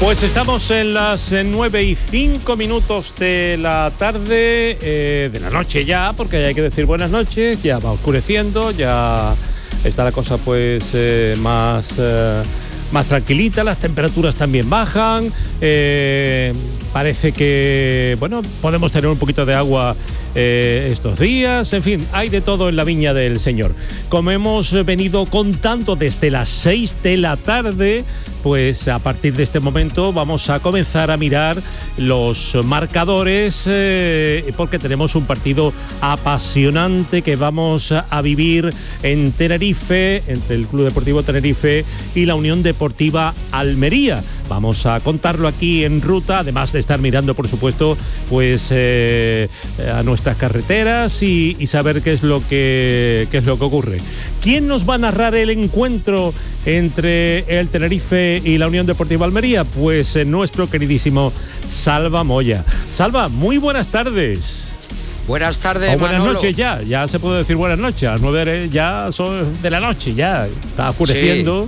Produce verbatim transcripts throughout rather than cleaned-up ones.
Pues estamos en las nueve y cinco minutos de la tarde, eh, de la noche ya, porque hay que decir buenas noches, ya va oscureciendo, ya está la cosa pues eh, más, eh, más tranquilita, las temperaturas también bajan, eh, parece que, bueno, podemos tener un poquito de agua eh, estos días, en fin, hay de todo en la viña del Señor. Como hemos venido contando desde las seis de la tarde, pues a partir de este momento vamos a comenzar a mirar los marcadores eh, porque tenemos un partido apasionante que vamos a vivir en Tenerife, entre el Club Deportivo Tenerife y la Unión Deportiva Almería. Vamos a contarlo aquí en ruta, además de estar mirando, por supuesto, pues eh, a nuestras carreteras y, y saber qué es lo que qué es lo que ocurre. ¿Quién nos va a narrar el encuentro entre el Tenerife y la Unión Deportiva Almería? Pues eh, nuestro queridísimo Salva Moya. Salva, muy buenas tardes. Buenas tardes, o buenas Manolo. noches ya, ya se puede decir buenas noches, a las nueve ya son de la noche, ya está oscureciendo.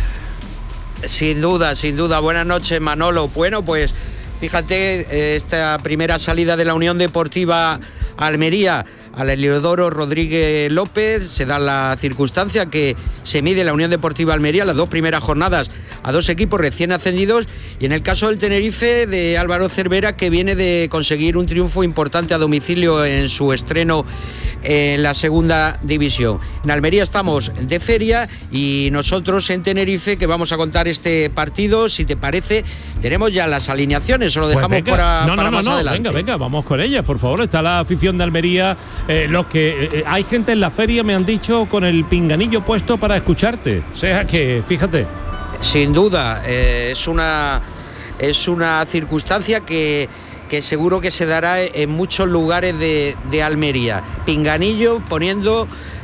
Sí. Sin duda, sin duda, buenas noches, Manolo. Bueno, pues fíjate, esta primera salida de la Unión Deportiva Almería al Heliodoro Rodríguez López, se da la circunstancia que se mide la Unión Deportiva Almería las dos primeras jornadas a dos equipos recién ascendidos, y en el caso del Tenerife de Álvaro Cervera, que viene de conseguir un triunfo importante a domicilio en su estreno en la segunda división. En Almería estamos de feria y nosotros en Tenerife, que vamos a contar este partido. Si te parece, tenemos ya las alineaciones, o lo dejamos pues para, no, para no, más no, adelante. Venga, venga, vamos con ellas, por favor. Está la afición de Almería, eh, los que eh, hay gente en la feria, me han dicho, con el pinganillo puesto para escucharte. O sea que, fíjate. Sin duda, eh, es una es una circunstancia que, que seguro que se dará en muchos lugares de, de Almería. Pinganillo poniendo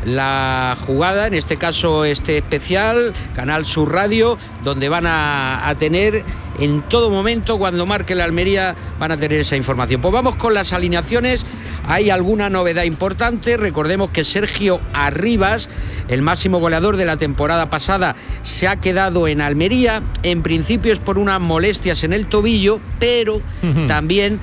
la jugada, en este caso este especial, Canal Sur Radio, donde van a, a tener en todo momento, cuando marque la Almería, van a tener esa información. Pues vamos con las alineaciones. Hay alguna novedad importante. Recordemos que Sergio Arribas, el máximo goleador de la temporada pasada, se ha quedado en Almería. En principio es por unas molestias en el tobillo, pero uh-huh. también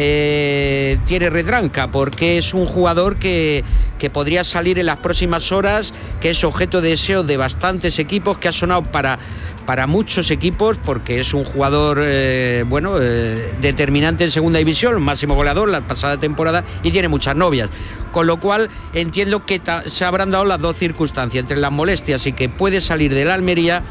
eh, tiene retranca, porque es un jugador que, que podría salir en las próximas horas, que es objeto de deseo de bastantes equipos, que ha sonado para... para muchos equipos, porque es un jugador eh, bueno eh, determinante en segunda división, máximo goleador la pasada temporada, y tiene muchas novias, con lo cual entiendo que ta- se habrán dado las dos circunstancias, entre las molestias y que puede salir de la Almería,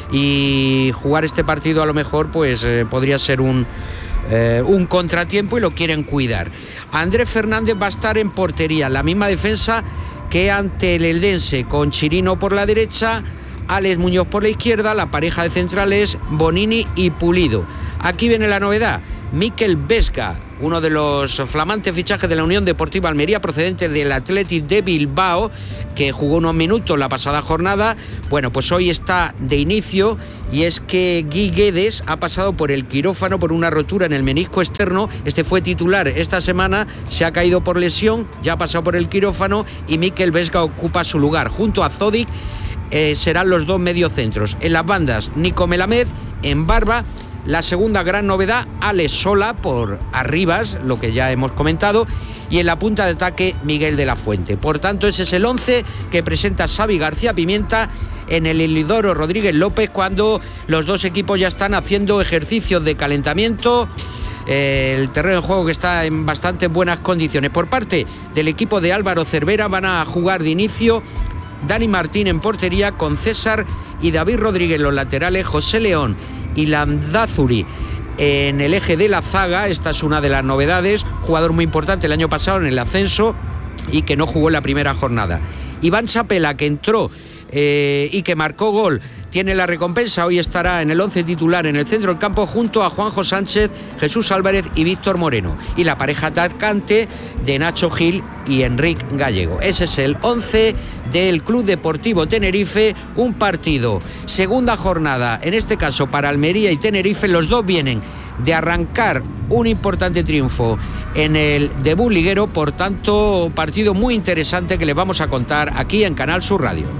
y jugar este partido a lo mejor pues eh, podría ser un eh, un contratiempo, y lo quieren cuidar. Andrés Fernández va a estar en portería, la misma defensa que ante el Eldense, con Chirino por la derecha, Alex Muñoz por la izquierda, la pareja de centrales Bonini y Pulido. Aquí viene la novedad: Mikel Vesga, uno de los flamantes fichajes de la Unión Deportiva Almería, procedente del Athletic de Bilbao, que jugó unos minutos la pasada jornada. Bueno, pues hoy está de inicio, y es que Guy Guedes ha pasado por el quirófano por una rotura en el menisco externo. Este fue titular esta semana, se ha caído por lesión, ya ha pasado por el quirófano, y Mikel Vesga ocupa su lugar junto a Zodic. Eh, serán los dos mediocentros. En las bandas, Nico Melamed, en Barba, la segunda gran novedad, Alex Sola por Arribas, lo que ya hemos comentado, y en la punta de ataque, Miguel de la Fuente. Por tanto, ese es el once que presenta Xavi García Pimienta en el Heliodoro Rodríguez López, cuando los dos equipos ya están haciendo ejercicios de calentamiento. Eh, el terreno de juego que está en bastante buenas condiciones. Por parte del equipo de Álvaro Cervera, van a jugar de inicio Dani Martín en portería, con César y David Rodríguez los laterales, José León y Landázuri en el eje de la zaga. Esta es una de las novedades, jugador muy importante el año pasado en el ascenso y que no jugó en la primera jornada. Iván Chapela, que entró eh, y que marcó gol, tiene la recompensa. Hoy estará en el once titular en el centro del campo, junto a Juanjo Sánchez, Jesús Álvarez y Víctor Moreno, y la pareja atacante de Nacho Gil y Enrique Gallego. Ese es el once del Club Deportivo Tenerife. Un partido, segunda jornada, en este caso para Almería y Tenerife. Los dos vienen de arrancar un importante triunfo en el debut liguero, por tanto, partido muy interesante que les vamos a contar aquí en Canal Sur Radio.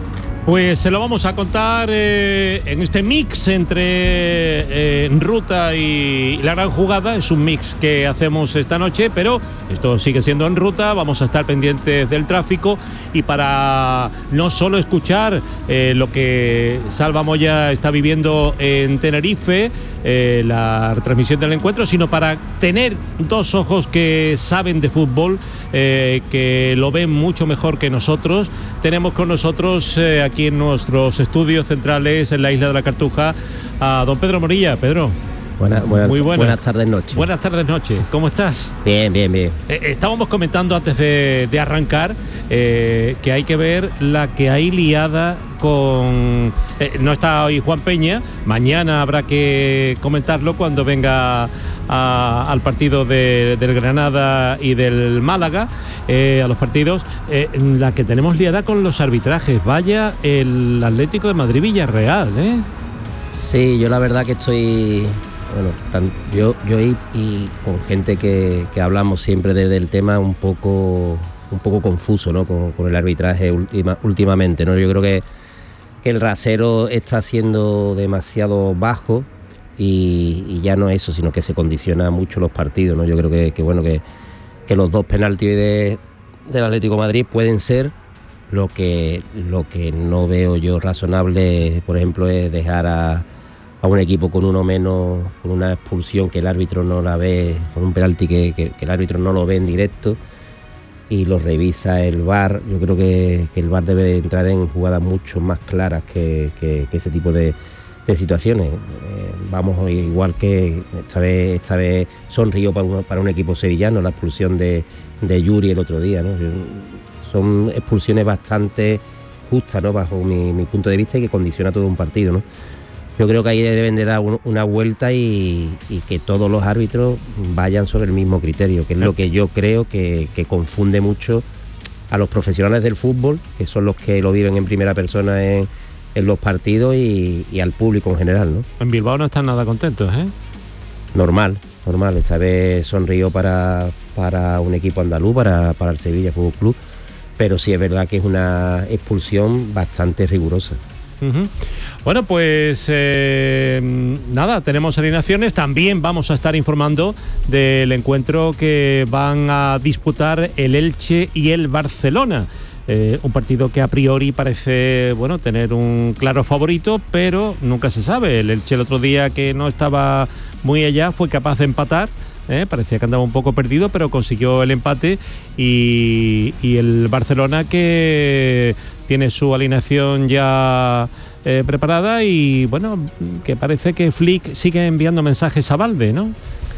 Pues se lo vamos a contar eh, en este mix entre eh, Ruta y la gran jugada. Es un mix que hacemos esta noche, pero esto sigue siendo En Ruta. Vamos a estar pendientes del tráfico y para no solo escuchar eh, lo que Salva Moya está viviendo en Tenerife, eh, la retransmisión del encuentro, sino para tener dos ojos que saben de fútbol, eh, que lo ven mucho mejor que nosotros. Tenemos con nosotros eh, aquí en nuestros estudios centrales en la isla de la Cartuja a don Pedro Morilla. Pedro. Buenas, buenas, Muy buenas. buenas tardes, noches. Buenas tardes, noches. ¿Cómo estás? Bien, bien, bien. Eh, estábamos comentando antes de, de arrancar eh, que hay que ver la que hay liada con... Eh, no está hoy Juan Peña, mañana habrá que comentarlo cuando venga a, al partido de, del Granada y del Málaga, eh, a los partidos, eh, la que tenemos liada con los arbitrajes. Vaya el Atlético de Madrid-Villarreal, ¿eh? Sí, yo la verdad que estoy... Bueno, tan, yo, yo y, y con gente que, que hablamos siempre desde el tema un poco un poco confuso, ¿no? Con, con el arbitraje última, últimamente, ¿no? Yo creo que, que el rasero está siendo demasiado bajo y, y ya no es eso, sino que se condiciona mucho los partidos, ¿no? Yo creo que, que bueno que, que los dos penaltis de, del Atlético de Madrid pueden ser. Lo que, lo que no veo yo razonable, por ejemplo, es dejar a a un equipo con uno menos, con una expulsión que el árbitro no la ve, con un penalti que, que, que el árbitro no lo ve en directo y lo revisa el V A R. Yo creo que, que el V A R debe de entrar en jugadas mucho más claras que, que, que ese tipo de, de situaciones. Eh, vamos igual que esta vez, esta vez sonrió para un, para un equipo sevillano la expulsión de, de Yuri el otro día, ¿no? Son expulsiones bastante justas, ¿no? Bajo mi, mi punto de vista, y que condiciona todo un partido, ¿no? Yo creo que ahí deben de dar un, una vuelta y, y que todos los árbitros vayan sobre el mismo criterio, que es lo que yo creo que, que confunde mucho a los profesionales del fútbol, que son los que lo viven en primera persona en, en los partidos, y, y al público en general, ¿no? En Bilbao no están nada contentos, ¿eh? Normal, normal. Esta vez sonrió para, para un equipo andaluz, para, para el Sevilla Fútbol Club, pero sí es verdad que es una expulsión bastante rigurosa. Uh-huh. Bueno, pues eh, nada, tenemos alineaciones. También vamos a estar informando del encuentro que van a disputar el Elche y el Barcelona. Eh, un partido que a priori parece, bueno, tener un claro favorito, pero nunca se sabe. El Elche el otro día, que no estaba muy allá, fue capaz de empatar. Eh, parecía que andaba un poco perdido, pero consiguió el empate, y, y el Barcelona, que tiene su alineación ya eh, preparada, y bueno, que parece que Flick sigue enviando mensajes a Valde, ¿no?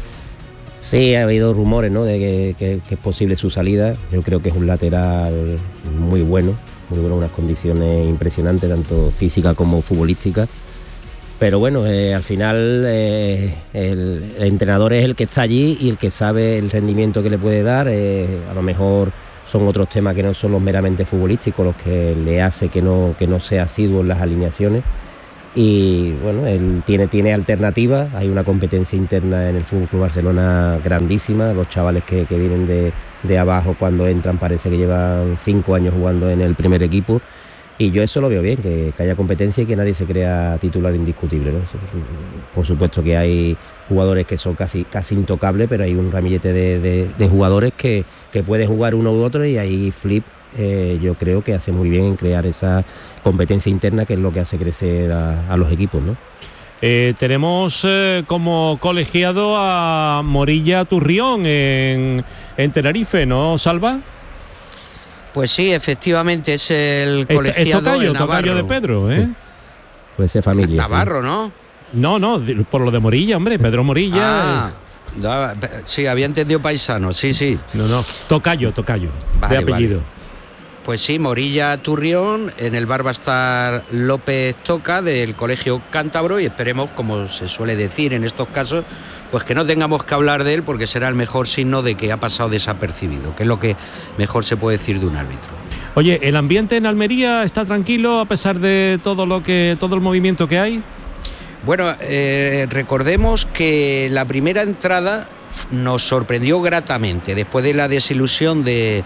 Sí, ha habido rumores, ¿no?, de que, que, que es posible su salida. Yo creo que es un lateral muy bueno, muy bueno, unas condiciones impresionantes, tanto físicas como futbolísticas. Pero bueno, eh, al final eh, el, el entrenador es el que está allí y el que sabe el rendimiento que le puede dar. Eh, a lo mejor son otros temas que no son los meramente futbolísticos los que le hace que no, que no sea asiduo en las alineaciones. Y bueno, él tiene, tiene alternativas. Hay una competencia interna en el F C Barcelona grandísima. Los chavales que, que vienen de, de abajo, cuando entran, parece que llevan cinco años jugando en el primer equipo. Y yo eso lo veo bien, que, que haya competencia y que nadie se crea titular indiscutible, ¿no? Por supuesto que hay jugadores que son casi, casi intocables, pero hay un ramillete de, de, de jugadores que, que puede jugar uno u otro, y ahí Flip eh, yo creo que hace muy bien en crear esa competencia interna, que es lo que hace crecer a, a los equipos, ¿no? Eh, tenemos eh, como colegiado a Morilla Turrión en, en Tenerife, ¿no, Salva? Pues sí, efectivamente, es el colegiado es tocayo, de Navarro. tocayo de Pedro, ¿eh? Puede ser familia. Navarro, sí. ¿no? No, no, por lo de Morilla, hombre, Pedro Morilla. Ah, eh. Sí, había entendido paisano, sí, sí. No, no, tocayo, tocayo, vale, de apellido. Vale. Pues sí, Morilla Turrión, en el bar va a estar López Toca, del Colegio Cántabro, y esperemos, como se suele decir en estos casos, pues que no tengamos que hablar de él, porque será el mejor signo de que ha pasado desapercibido, que es lo que mejor se puede decir de un árbitro. Oye, ¿el ambiente en Almería está tranquilo a pesar de todo lo que todo el movimiento que hay? Bueno, eh, recordemos que la primera entrada nos sorprendió gratamente, después de la desilusión de,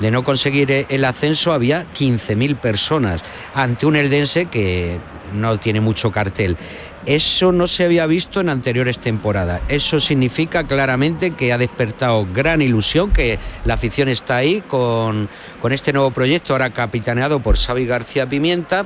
de no conseguir el ascenso había quince mil personas ante un Eldense que no tiene mucho cartel. Eso no se había visto en anteriores temporadas. Eso significa claramente que ha despertado gran ilusión, que la afición está ahí con, con este nuevo proyecto, ahora capitaneado por Xavi García Pimienta.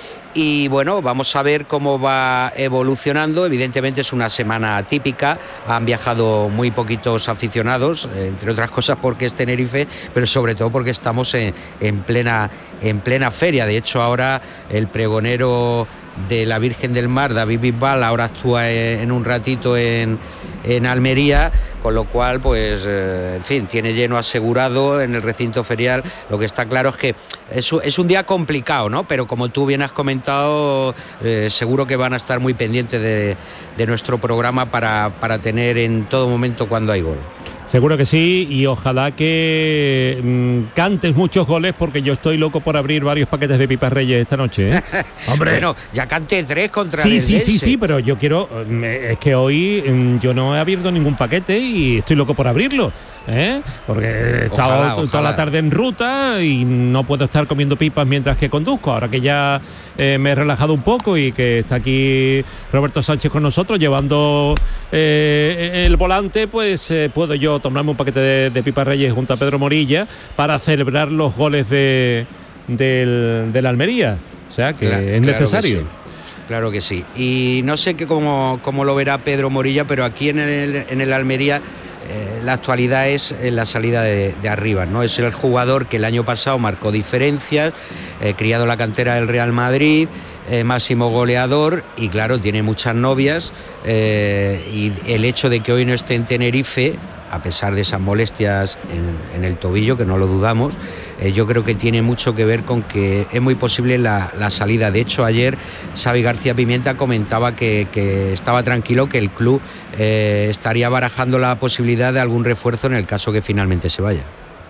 Y bueno, vamos a ver cómo va evolucionando. Evidentemente es una semana atípica, han viajado muy poquitos aficionados, entre otras cosas porque es Tenerife, pero sobre todo porque estamos en, en, plena, en plena feria. De hecho, ahora el pregonero de la Virgen del Mar, David Bisbal, ahora actúa en, en un ratito en, en Almería, con lo cual, pues, eh, en fin, tiene lleno asegurado en el recinto ferial. Lo que está claro es que es, es un día complicado, ¿no? Pero como tú bien has comentado, eh, seguro que van a estar muy pendientes de, de nuestro programa para, para tener en todo momento cuando hay gol. Seguro que sí, y ojalá que mmm, cantes muchos goles, porque yo estoy loco por abrir varios paquetes de Pipas Reyes esta noche, ¿eh? Hombre, bueno, ya canté tres contra sí, el sí, Eldense. sí, sí, pero yo quiero, es que hoy mmm, yo no he abierto ningún paquete y estoy loco por abrirlo, ¿eh? Porque he estado Ojalá, toda ojalá. la tarde en ruta y no puedo estar comiendo pipas mientras que conduzco. Ahora que ya eh, me he relajado un poco y que está aquí Roberto Sánchez con nosotros llevando eh, el volante, pues eh, puedo yo tomarme un paquete de, de Pipas Reyes junto a Pedro Morilla para celebrar los goles de del, de la Almería. O sea que Claro, es claro necesario. que sí. Claro que sí. Y no sé que cómo, cómo lo verá Pedro Morilla, pero aquí en el, en el Almería eh, la actualidad es en la salida de, de arriba, ¿no? Es el jugador que el año pasado marcó diferencias, eh, criado en la cantera del Real Madrid, eh, máximo goleador, y claro, tiene muchas novias, eh, y el hecho de que hoy no esté en Tenerife, a pesar de esas molestias en, en el tobillo, que no lo dudamos, eh, yo creo que tiene mucho que ver con que es muy posible la, la salida. De hecho, ayer Xavi García Pimienta comentaba que, que estaba tranquilo, que el club eh, estaría barajando la posibilidad de algún refuerzo en el caso que finalmente se vaya.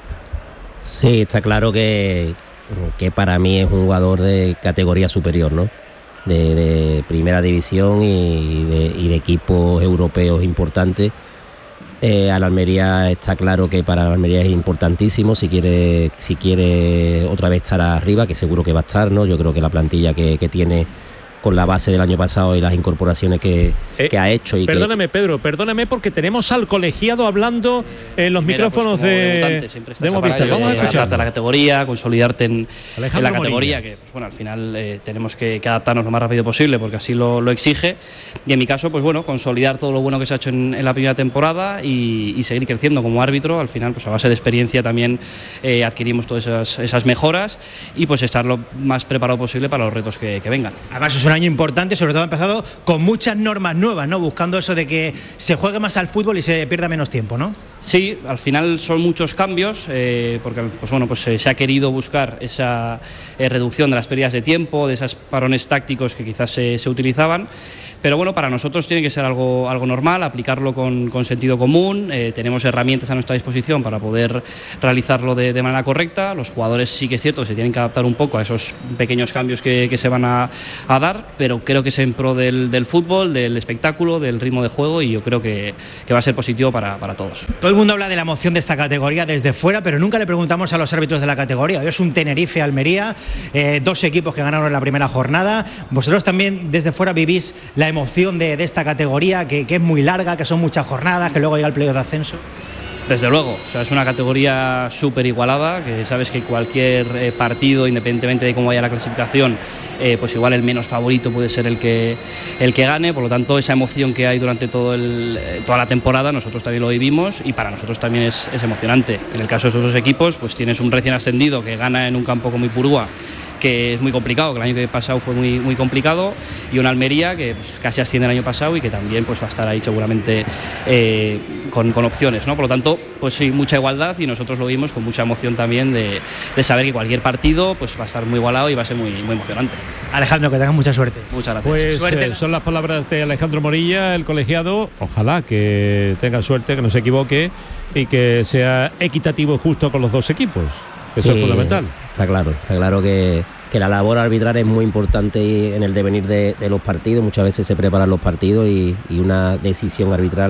Sí, está claro que, que para mí es un jugador de categoría superior, ¿no? De, de primera división y de, y de equipos europeos importantes. Eh, a la Almería está claro que para la Almería es importantísimo si quiere si quiere otra vez estar arriba, que seguro que va a estar, ¿no? Yo creo que la plantilla que, que tiene con la base del año pasado y las incorporaciones que, eh, que ha hecho. Y perdóname, que... Pedro, perdóname porque tenemos al colegiado hablando en los Mira, micrófonos pues de, de Movistar. Vamos a escuchar la categoría, consolidarte en, en la categoría, Morilla. que pues bueno, al final eh, tenemos que, que adaptarnos lo más rápido posible porque así lo, lo exige. Y en mi caso, pues bueno, consolidar todo lo bueno que se ha hecho en, en la primera temporada y, y seguir creciendo como árbitro. Al final, pues a base de experiencia también eh, adquirimos todas esas, esas mejoras y pues estar lo más preparado posible para los retos que, que vengan. Además es un año importante, sobre todo ha empezado con muchas normas nuevas, ¿no? Buscando eso de que se juegue más al fútbol y se pierda menos tiempo, ¿no? Sí, al final son muchos cambios, eh, porque pues bueno, pues eh, se ha querido buscar esa eh, reducción de las pérdidas de tiempo, de esos parones tácticos que quizás se, se utilizaban. Pero bueno, para nosotros tiene que ser algo, algo normal, aplicarlo con, con sentido común. Eh, tenemos herramientas a nuestra disposición para poder realizarlo de, de manera correcta. Los jugadores sí que es cierto, se tienen que adaptar un poco a esos pequeños cambios que, que se van a, a dar, pero creo que es en pro del, del fútbol, del espectáculo, del ritmo de juego, y yo creo que, que va a ser positivo para, para todos. Todo el mundo habla de la emoción de esta categoría desde fuera, pero nunca le preguntamos a los árbitros de la categoría. Hoy es un Tenerife Almería, eh, dos equipos que ganaron en la primera jornada. Vosotros también desde fuera vivís la emoción de, de esta categoría, que, que es muy larga, que son muchas jornadas, que luego llega el playoff de ascenso. Desde luego, o sea, es una categoría súper igualada, que sabes que cualquier eh, partido, independientemente de cómo vaya la clasificación, eh, pues igual el menos favorito puede ser el que, el que gane. Por lo tanto, esa emoción que hay durante todo el, eh, toda la temporada, nosotros también lo vivimos y para nosotros también es, es emocionante. En el caso de estos dos equipos, pues tienes un recién ascendido que gana en un campo como Ipurúa, que es muy complicado, que el año que pasado fue muy, muy complicado, y una Almería que pues, casi asciende el año pasado y que también pues, va a estar ahí seguramente eh, con, con opciones, ¿no? Por lo tanto, pues sí, mucha igualdad, y nosotros lo vimos con mucha emoción también de, de saber que cualquier partido pues, va a estar muy igualado y va a ser muy, muy emocionante. Alejandro, que tengas mucha suerte. Muchas gracias. Pues Suerte. eh, son las palabras de Alejandro Morilla, el colegiado. Ojalá que tenga suerte, que no se equivoque y que sea equitativo y justo con los dos equipos. Eso Sí, es fundamental. Está claro, está claro que, que la labor arbitral es muy importante en el devenir de, de los partidos. Muchas veces se preparan los partidos y, y una decisión arbitral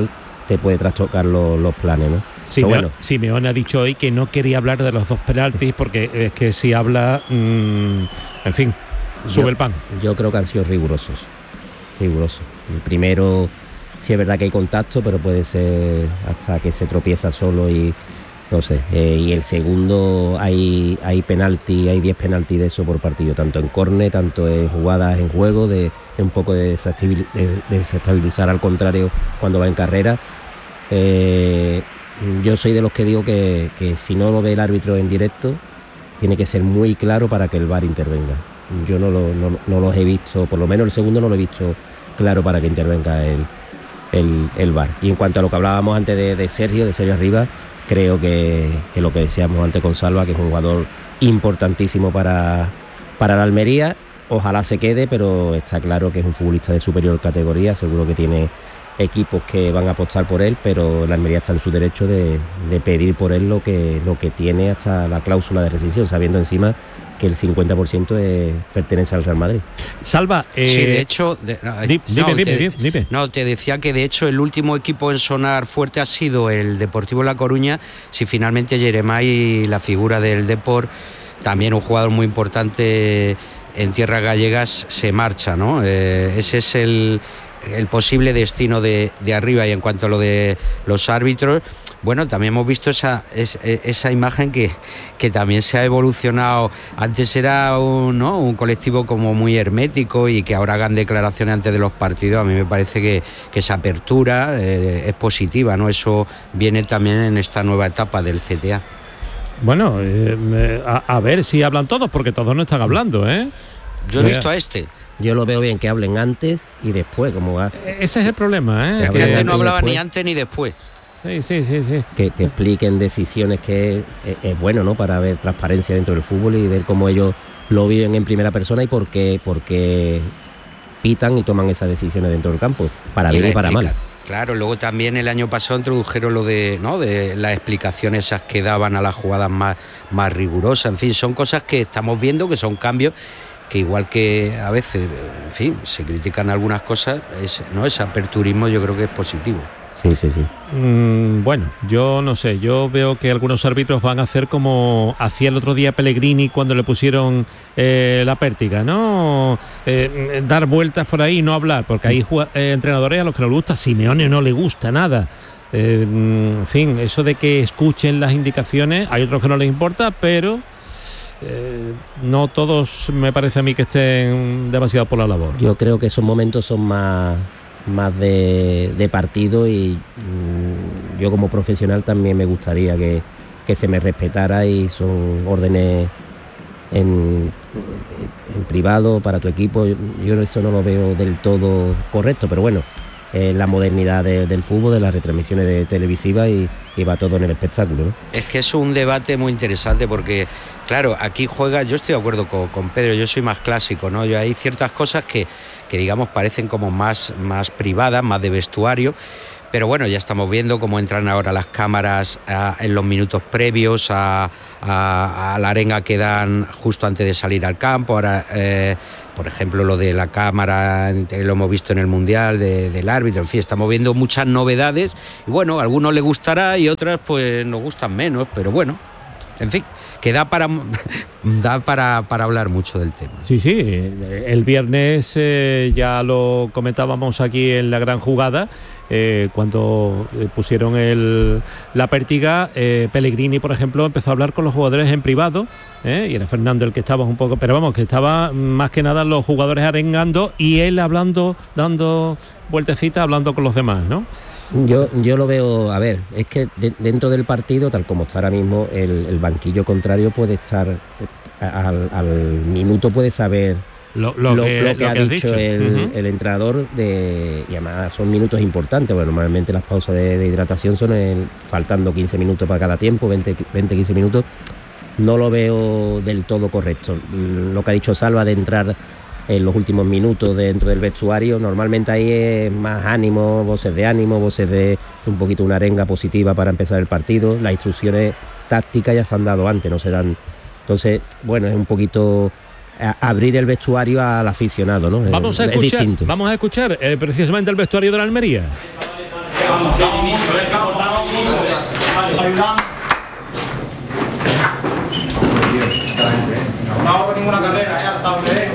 te puede trastocar los, los planes, ¿no? Simeone, bueno. Simeone ha dicho hoy que no quería hablar de los dos penaltis porque es que si habla, mmm, en fin, sube yo, el pan. Yo creo que han sido rigurosos, rigurosos. El primero, sí es verdad que hay contacto, pero puede ser hasta que se tropieza solo y no sé. Eh, y el segundo, hay, hay penalti, hay diez penaltis de eso por partido, tanto en córner, tanto en jugadas en juego, de, de un poco de desestabilizar, de desestabilizar al contrario cuando va en carrera. Eh, yo soy de los que digo que, que si no lo ve el árbitro en directo, tiene que ser muy claro para que el V A R intervenga. Yo no, lo, no, no los he visto, por lo menos el segundo no lo he visto claro para que intervenga el, el, el V A R. Y en cuanto a lo que hablábamos antes de, de Sergio, de Sergio Arribas, creo que, que lo que decíamos antes con Salva, que es un jugador importantísimo para, para la Almería, ojalá se quede, pero está claro que es un futbolista de superior categoría, seguro que tiene equipos que van a apostar por él, pero la Almería está en su derecho de, de pedir por él lo que, lo que tiene hasta la cláusula de rescisión, sabiendo encima que el cincuenta por ciento es, pertenece al Real Madrid. Salva, eh, sí, de hecho, de, no, dime, no, dime, te, dime, dime. no, te decía que de hecho el último equipo en sonar fuerte ha sido el Deportivo La Coruña, si finalmente Jeremai, la figura del Depor, también un jugador muy importante en tierras gallegas, se marcha, ¿no? Eh, ese es el el posible destino de, de Arriba. Y en cuanto a lo de los árbitros, bueno, también hemos visto esa, esa, esa imagen que, que también se ha evolucionado. Antes era un, ¿no? un colectivo como muy hermético y que ahora hagan declaraciones antes de los partidos, a mí me parece que, que esa apertura eh, es positiva, ¿no? Eso viene también en esta nueva etapa del C T A. Bueno, eh, a, a ver si hablan todos, porque todos no están hablando, ¿eh? Yo he visto a este. Yo lo veo bien que hablen antes y después, como hace. Ese es el problema, ¿eh? Que, que antes no hablaba ni antes ni después. Sí, sí, sí, sí. Que, que expliquen decisiones, que es, es, es bueno, ¿no? Para ver transparencia dentro del fútbol y ver cómo ellos lo viven en primera persona y por qué, por qué pitan y toman esas decisiones dentro del campo, para bien y para mal. Claro, luego también el año pasado introdujeron lo de, ¿no? de las explicaciones esas que daban a las jugadas más, más rigurosas. En fin, son cosas que estamos viendo, que son cambios que igual que a veces, en fin, se critican algunas cosas, es, ¿no? Ese aperturismo yo creo que es positivo. Sí, sí, sí. Mm, bueno, yo no sé, yo veo que algunos árbitros van a hacer como hacía el otro día Pellegrini cuando le pusieron eh, la pértiga, ¿no? Eh, dar vueltas por ahí y no hablar, porque hay eh, entrenadores a los que no les gusta, Simeone no le gusta nada. Eh, en fin, eso de que escuchen las indicaciones, hay otros que no les importa, pero... Eh, no todos me parece a mí que estén demasiado por la labor. Yo creo que esos momentos son más, más de, de partido y mmm, yo como profesional también me gustaría que, que se me respetara y son órdenes en, en privado para tu equipo. Yo, yo eso no lo veo del todo correcto, pero bueno, eh, la modernidad de, del fútbol, de las retransmisiones de televisivas y, y va todo en el espectáculo, ¿no? Es que es un debate muy interesante porque, claro, aquí juega, yo estoy de acuerdo con, con Pedro, yo soy más clásico, ¿no? Yo hay ciertas cosas que, que digamos parecen como más, más privadas, más de vestuario, pero bueno, ya estamos viendo cómo entran ahora las cámaras a, en los minutos previos a, a, a la arenga que dan justo antes de salir al campo. Ahora, eh, por ejemplo, lo de la cámara, lo hemos visto en el Mundial, de, del árbitro, en fin, estamos viendo muchas novedades y bueno, a algunos les gustará y otras pues nos gustan menos, pero bueno, en fin, que da para da para, para hablar mucho del tema. Sí, sí, el viernes eh, ya lo comentábamos aquí en La Gran Jugada, eh, cuando pusieron el, la pértiga, eh, Pellegrini, por ejemplo, empezó a hablar con los jugadores en privado, eh, y era Fernando el que estaba un poco, pero vamos, que estaba más que nada los jugadores arengando y él hablando, dando vueltecitas, hablando con los demás, ¿no? Yo, yo lo veo, a ver, es que de, dentro del partido, tal como está ahora mismo, el, el banquillo contrario puede estar, al, al minuto puede saber lo, lo, lo que, lo que lo ha que dicho, dicho el, uh-huh. el entrenador, de, y además son minutos importantes, bueno, normalmente las pausas de, de hidratación son el, faltando quince minutos para cada tiempo, veinte, quince minutos, no lo veo del todo correcto. Lo que ha dicho Salva de entrar en los últimos minutos dentro del vestuario, normalmente ahí es más ánimo, voces de ánimo, voces de un poquito una arenga positiva para empezar el partido. Las instrucciones tácticas ya se han dado antes, no se dan. Entonces, bueno, es un poquito a abrir el vestuario al aficionado, ¿no? Vamos a es, escuchar, es distinto. Vamos a escuchar eh, precisamente el vestuario de la Almería. Vamos, el inicio, es importante mucho. Nos ayudamos. No hago ninguna carrera, ya está, hombre.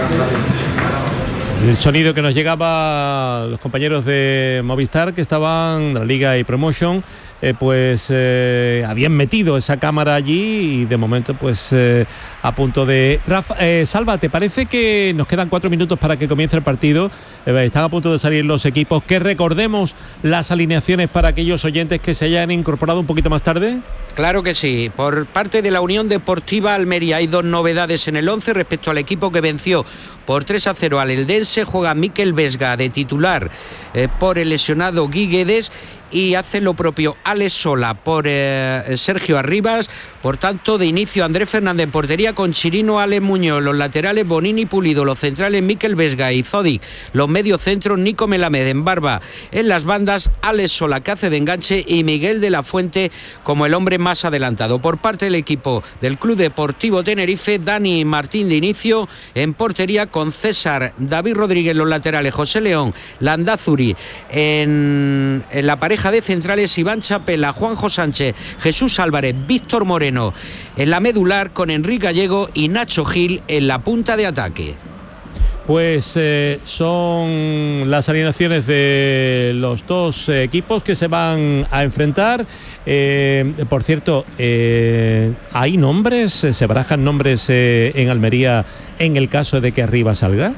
El sonido que nos llegaba los compañeros de Movistar que estaban de la Liga y Promotion, eh, pues eh, habían metido esa cámara allí y de momento pues eh, a punto de... Rafa, eh, Salva, ¿te parece que nos quedan cuatro minutos para que comience el partido? Eh, están a punto de salir los equipos. Que recordemos las alineaciones para aquellos oyentes que se hayan incorporado un poquito más tarde. Claro que sí. Por parte de la Unión Deportiva Almería hay dos novedades en el once respecto al equipo que venció por tres a cero al Eldense. Juega Mikel Vesga de titular eh, por el lesionado Guy Guedes y hace lo propio Alex Sola por eh, Sergio Arribas. Por tanto, de inicio Andrés Fernández en portería con Chirino, Alex Muñoz, los laterales Bonini, Pulido, los centrales Mikel Vesga y Zodic, los mediocentros Nico Melamed en barba en las bandas, Alex Sola que hace de enganche y Miguel de la Fuente como el hombre más adelantado. Por parte del equipo del Club Deportivo Tenerife, Dani Martín de inicio en portería con César, David Rodríguez los laterales, José León, Landázuri en, en la pareja de centrales, Iván Chapela, Juanjo Sánchez, Jesús Álvarez, Víctor Moreno en la medular con Enrique Gallego y Nacho Gil en la punta de ataque. Pues eh, son las alineaciones de los dos eh, equipos que se van a enfrentar. Eh, por cierto, eh, ¿hay nombres? ¿Se barajan nombres eh, en Almería en el caso de que Arribas salga?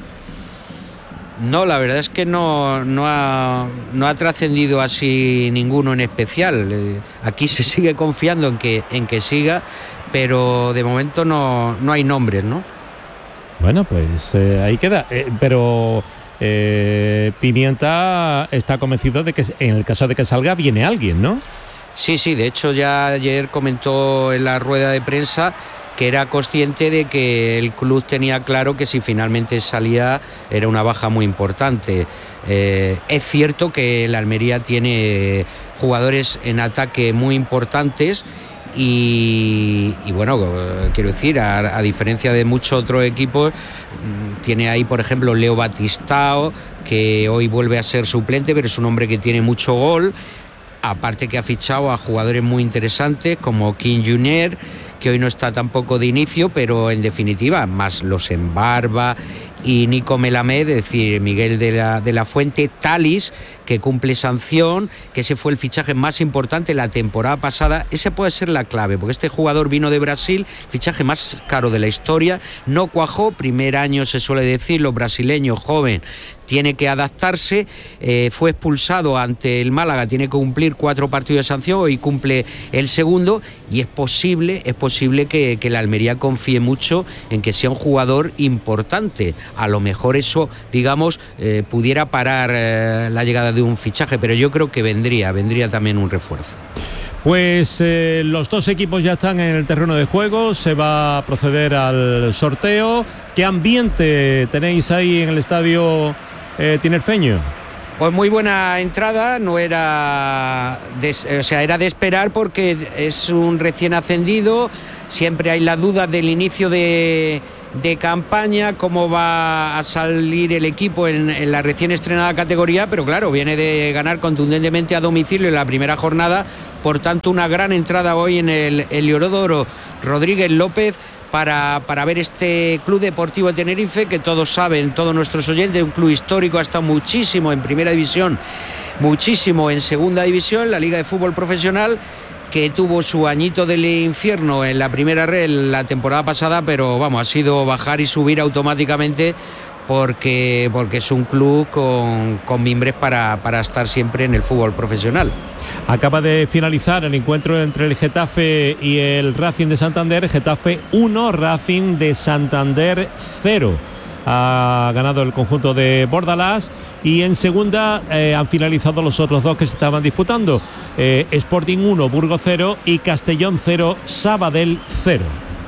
No, la verdad es que no, no ha, no ha trascendido así ninguno en especial. Eh, aquí se sigue confiando en que, en que siga, pero de momento no, no hay nombres, ¿no? Bueno, pues eh, ahí queda. Eh, pero eh, Pimienta está convencido de que en el caso de que salga viene alguien, ¿no? Sí, sí, de hecho ya ayer comentó en la rueda de prensa que era consciente de que el club tenía claro que si finalmente salía era una baja muy importante. Eh, es cierto que la Almería tiene jugadores en ataque muy importantes y, y bueno, quiero decir, a, a diferencia de muchos otros equipos, tiene ahí por ejemplo Leo Batistao, que hoy vuelve a ser suplente, pero es un hombre que tiene mucho gol. Aparte que ha fichado a jugadores muy interesantes como King Junior, que hoy no está tampoco de inicio, pero en definitiva, más los Embarba y Nico Melamed, es decir, Miguel de la, de la Fuente, Talis, que cumple sanción, que ese fue el fichaje más importante la temporada pasada. Ese puede ser la clave, porque este jugador vino de Brasil, fichaje más caro de la historia, no cuajó, primer año se suele decir, los brasileños joven tiene que adaptarse, eh, fue expulsado ante el Málaga, tiene que cumplir cuatro partidos de sanción y cumple el segundo, y es posible, es posible que, que la Almería confíe mucho en que sea un jugador importante. A lo mejor eso, digamos, eh, pudiera parar eh, la llegada de un fichaje, pero yo creo que vendría, vendría también un refuerzo. Pues eh, los dos equipos ya están en el terreno de juego, se va a proceder al sorteo. ¿Qué ambiente tenéis ahí en el estadio eh, tinerfeño? Pues muy buena entrada, no era de, o sea, era de esperar porque es un recién ascendido, siempre hay la duda del inicio de, de campaña, cómo va a salir el equipo en, en la recién estrenada categoría, pero claro, viene de ganar contundentemente a domicilio en la primera jornada, por tanto una gran entrada hoy en el Heliodoro Rodríguez López para, para ver este Club Deportivo de Tenerife, que todos saben, todos nuestros oyentes, un club histórico, ha estado muchísimo en primera división, muchísimo en segunda división, la Liga de Fútbol Profesional, que tuvo su añito del infierno en la primera red la temporada pasada, pero vamos, ha sido bajar y subir automáticamente porque, porque es un club con, con mimbres para, para estar siempre en el fútbol profesional. Acaba de finalizar el encuentro entre el Getafe y el Racing de Santander. Getafe uno, Racing de Santander cero. Ha ganado el conjunto de Bordalás y en segunda eh, han finalizado los otros dos que se estaban disputando. Eh, Sporting uno, Burgos cero y Castellón cero, Sabadell cero.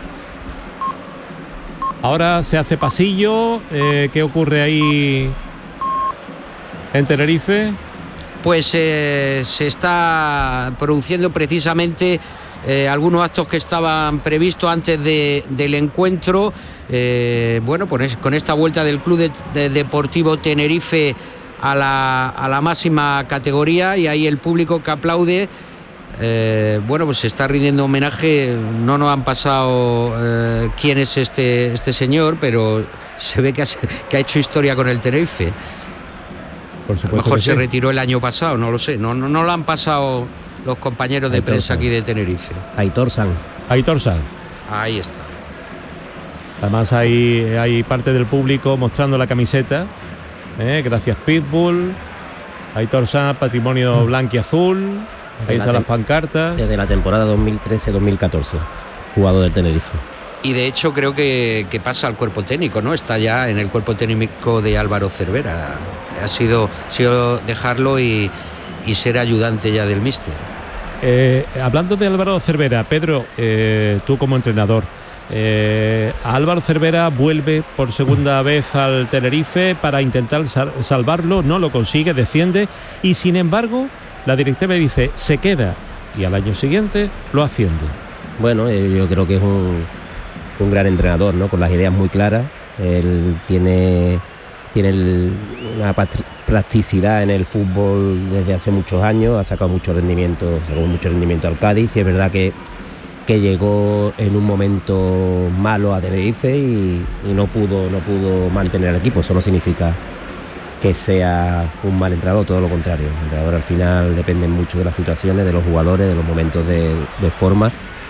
Ahora se hace pasillo. Eh, ¿Qué ocurre ahí en Tenerife? Pues eh, se está produciendo precisamente eh, algunos actos que estaban previstos antes de, del encuentro. Eh, bueno, pues con esta vuelta del Club de, de Deportivo Tenerife a la, a la máxima categoría, y ahí el público que aplaude. Eh, bueno, pues se está rindiendo homenaje. No nos han pasado eh, quién es este, este señor, pero se ve que ha, que ha hecho historia con el Tenerife. Por a lo mejor se sí. retiró el año pasado, no lo sé. No, no, no lo han pasado los compañeros de Aitor prensa Sanz. aquí de Tenerife. Aitor Sanz. Aitor Sanz. Ahí está. Además hay, hay parte del público mostrando la camiseta. ¿eh? Gracias Pitbull. Aitor Sanz, patrimonio blanco y azul. Ahí están las pancartas. Desde la temporada dos mil trece dos mil catorce, jugador del Tenerife. Y de hecho creo que, que pasa al cuerpo técnico, ¿no? Está ya en el cuerpo técnico de Álvaro Cervera. Ha sido, sido dejarlo y, y ser ayudante ya del míster. Eh, hablando de Álvaro Cervera, Pedro, eh, tú como entrenador, eh, Álvaro Cervera vuelve por segunda vez al Tenerife para intentar sal- salvarlo, no lo consigue, desciende, y sin embargo la directiva dice se queda, y al año siguiente lo asciende. Bueno, eh, yo creo que es un, un gran entrenador, ¿no? Con las ideas muy claras. Él tiene, tiene el, una patri- plasticidad en el fútbol desde hace muchos años, ha sacado mucho rendimiento, sacó mucho rendimiento al Cádiz, y es verdad que, que llegó en un momento malo a Tenerife y, y no pudo, no pudo mantener al equipo. Eso no significa que sea un mal entrenador, todo lo contrario. El entrenador al final depende mucho de las situaciones, de los jugadores, de los momentos de, de forma,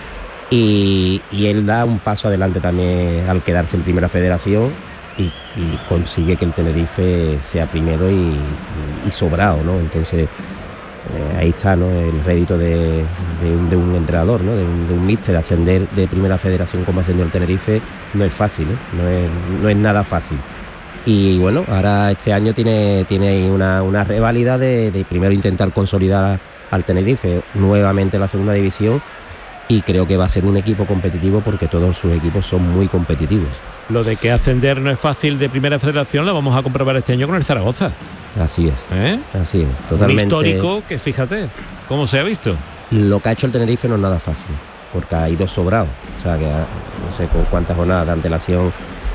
y, y él da un paso adelante también al quedarse en Primera Federación y, y consigue que el Tenerife sea primero y, y, y sobrado, ¿no? Entonces eh, ahí está, ¿no? El rédito de, de, un, de un entrenador, ¿no? De un, de un míster. Ascender de Primera Federación como ascendió el Tenerife no es fácil, ¿eh? no, es, no es nada fácil. Y bueno, ahora este año tiene, tiene ahí una, una reválida de, de primero intentar consolidar al Tenerife nuevamente en la segunda división, y creo que va a ser un equipo competitivo porque todos sus equipos son muy competitivos. Lo de que ascender no es fácil de Primera Federación lo vamos a comprobar este año con el Zaragoza. Así es, ¿Eh? así es, totalmente. Un histórico que, fíjate, cómo se ha visto. Lo que ha hecho el Tenerife no es nada fácil, porque ha ido sobrado. O sea, que ha, no sé con cuántas jornadas de antelación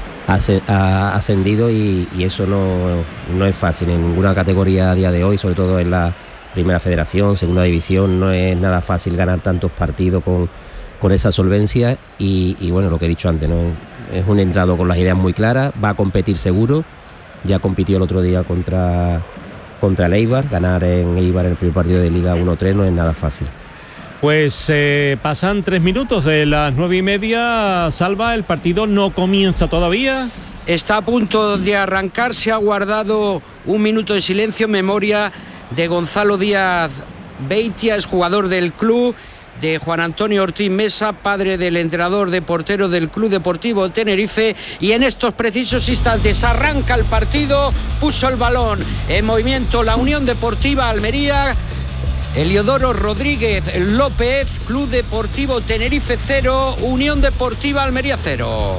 ha ascendido, y, y eso no, no es fácil en ninguna categoría a día de hoy, sobre todo en la Primera Federación, Segunda División. No es nada fácil ganar tantos partidos con, con esa solvencia, y, y bueno, lo que he dicho antes, ¿no? Es un entrado con las ideas muy claras, va a competir seguro. Ya compitió el otro día contra, contra el Eibar. Ganar en Eibar en el primer partido de Liga uno tres no es nada fácil. Pues eh, pasan tres minutos de las nueve y media. Salva, el partido no comienza todavía. Está a punto de arrancar, se ha guardado un minuto de silencio en memoria de Gonzalo Díaz Beitia, es jugador del club, de Juan Antonio Ortiz Mesa, padre del entrenador de portero del Club Deportivo Tenerife, y en estos precisos instantes arranca el partido. Puso el balón en movimiento la Unión Deportiva Almería. Eliodoro Rodríguez López, Club Deportivo Tenerife cero, Unión Deportiva Almería cero.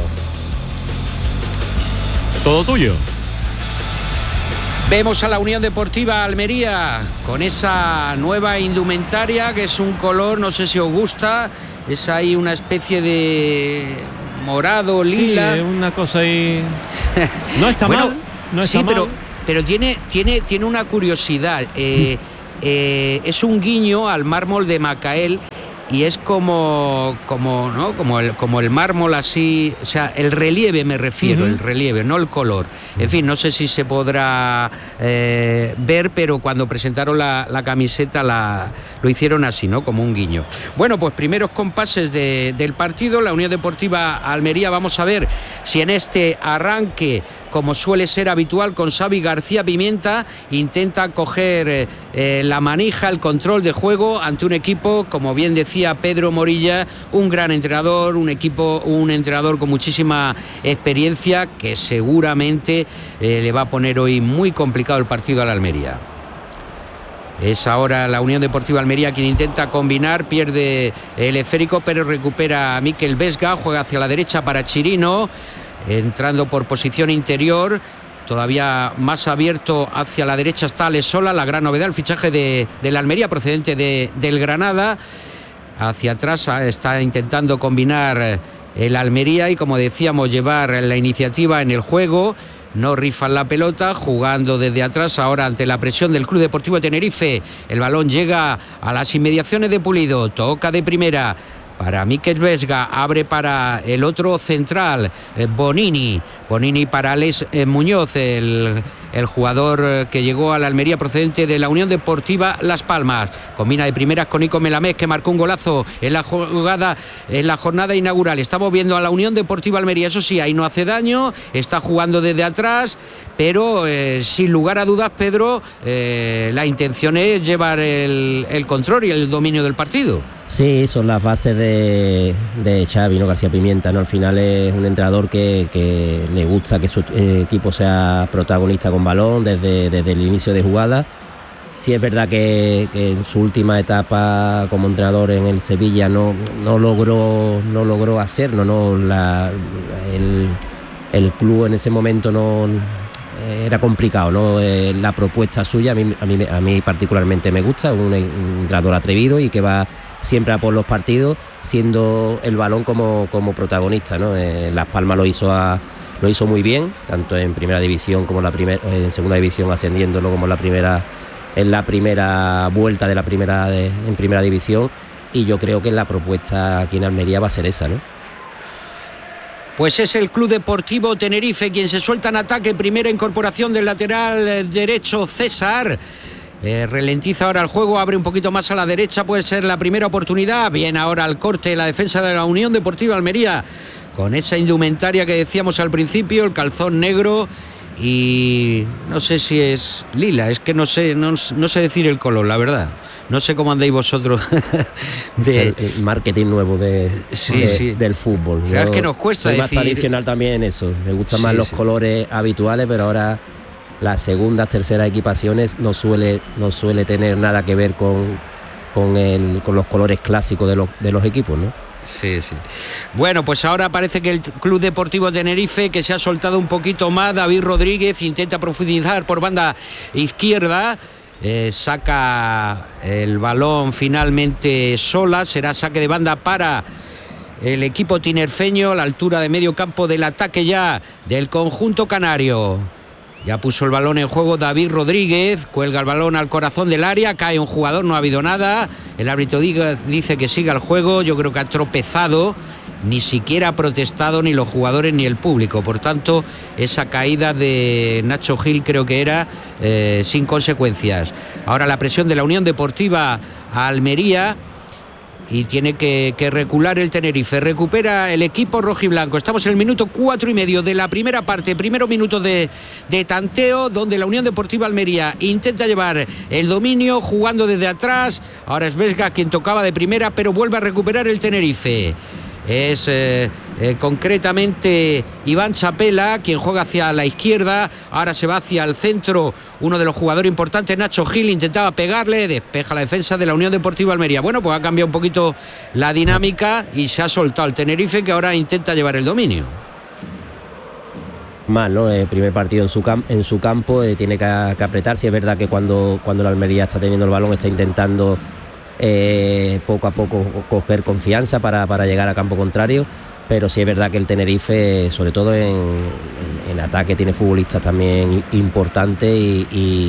Todo tuyo. Vemos a la Unión Deportiva Almería con esa nueva indumentaria, que es un color, no sé si os gusta, es ahí una especie de morado, lila. Sí, una cosa ahí. No está bueno, mal, no está sí, mal. pero, pero tiene, tiene, tiene una curiosidad. Eh, eh, es un guiño al mármol de Macael, y es como, como, ¿no? como, el, como el mármol así, o sea, el relieve me refiero, uh-huh. el relieve, no el color. En fin, no sé si se podrá eh, ver, pero cuando presentaron la, la camiseta la, lo hicieron así, ¿no? Como un guiño. Bueno, pues primeros compases de, del partido, la Unión Deportiva Almería. Vamos a ver si en este arranque, como suele ser habitual con Xavi García Pimienta, intenta coger eh, la manija, el control de juego ante un equipo, como bien decía Pedro Morilla, un gran entrenador, un equipo, un entrenador con muchísima experiencia, que seguramente eh, le va a poner hoy muy complicado el partido a la Almería. Es ahora la Unión Deportiva Almería quien intenta combinar, pierde el esférico, pero recupera a Mikel Vesga, juega hacia la derecha para Chirino, entrando por posición interior, todavía más abierto hacia la derecha está Alesola, la gran novedad, el fichaje de, de la Almería procedente de, del Granada. Hacia atrás está intentando combinar el Almería y, como decíamos, llevar la iniciativa en el juego. no rifan la pelota, jugando desde atrás ahora ante la presión del Club Deportivo de Tenerife. El balón llega a las inmediaciones de Pulido, toca de primera para Mikel Vesga, abre para el otro central, eh, Bonini. Bonini para Alex eh, Muñoz, el, el jugador que llegó a la Almería procedente de la Unión Deportiva Las Palmas. Combina de primeras con Nico Melamés, que marcó un golazo en la jugada, en la jornada inaugural. Estamos viendo a la Unión Deportiva Almería, eso sí, ahí no hace daño, está jugando desde atrás, pero eh, sin lugar a dudas, Pedro, eh, la intención es llevar el, el control y el dominio del partido. Sí, son las bases de, de Xavi, ¿no? García Pimienta, ¿no? Al final es un entrenador que, que le gusta que su eh, equipo sea protagonista con balón desde, desde el inicio de jugada. Sí es verdad que, que en su última etapa como entrenador en el Sevilla no, no logró no logró hacerlo, ¿no? La, el, el club en ese momento no era complicado, ¿no? Eh, la propuesta suya a mí, a mí, a mí particularmente me gusta, un, un entrenador atrevido y que va siempre a por los partidos, siendo el balón como, como protagonista, ¿no? Eh, Las Palmas lo hizo a, lo hizo muy bien, tanto en primera división como la primer, en segunda división, ascendiéndolo como la primera, en la primera vuelta de la primera de, en primera división, y yo creo que la propuesta aquí en Almería va a ser esa, ¿no? Pues es el Club Deportivo Tenerife quien se suelta en ataque. Primera incorporación del lateral derecho César. Eh, ralentiza ahora el juego, abre un poquito más a la derecha, puede ser la primera oportunidad. Bien, ahora al corte la defensa de la Unión Deportiva Almería, con esa indumentaria que decíamos al principio, el calzón negro y no sé si es lila, es que no sé, no, no sé decir el color, la verdad. No sé cómo andáis vosotros de el, el marketing nuevo de, sí, de, sí. del fútbol. O sea, es que nos cuesta soy decir... más tradicional también en eso. Me gustan sí, más los sí. colores habituales, pero ahora las segundas, terceras equipaciones no suele, no suele tener nada que ver con, con, el, con los colores clásicos de los, de los equipos, ¿no? Sí, sí. Bueno, pues ahora parece que el Club Deportivo Tenerife, que se ha soltado un poquito más, David Rodríguez intenta profundizar por banda izquierda, eh, saca el balón finalmente sola, será saque de banda para el equipo tinerfeño, a la altura de medio campo del ataque ya del conjunto canario. Ya puso el balón en juego David Rodríguez, cuelga el balón al corazón del área, cae un jugador, no ha habido nada, el árbitro dice que siga el juego, yo creo que ha tropezado, ni siquiera ha protestado ni los jugadores ni el público, por tanto esa caída de Nacho Gil creo que era eh, sin consecuencias. Ahora la presión de la Unión Deportiva Almería, y tiene que, que recular el Tenerife. Recupera el equipo rojiblanco. Estamos en el minuto cuatro y medio de la primera parte, primero minuto de, de tanteo, donde la Unión Deportiva Almería intenta llevar el dominio jugando desde atrás. Ahora es Vesga quien tocaba de primera, pero vuelve a recuperar el Tenerife. Es eh, eh, concretamente Iván Chapela quien juega hacia la izquierda, ahora se va hacia el centro uno de los jugadores importantes, Nacho Gil, intentaba pegarle, despeja la defensa de la Unión Deportiva Almería. Bueno, pues ha cambiado un poquito la dinámica y se ha soltado el Tenerife, que ahora intenta llevar el dominio. Mal, ¿no? El primer partido en su, cam- en su campo, eh, tiene que, que apretar. Sí es verdad que cuando, cuando la Almería está teniendo el balón está intentando Eh, poco a poco coger confianza para, para llegar a campo contrario, pero sí es verdad que el Tenerife, sobre todo en, en, en ataque, tiene futbolistas también importantes y, y